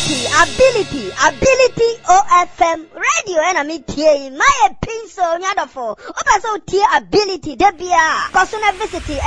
ability OFM radio enemy tie my pinso nyadofo obaso tie ability debia kosuna visit